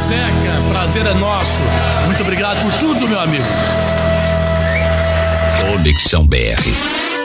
Zeca, prazer é nosso. Muito obrigado por tudo, meu amigo. Conexão BR.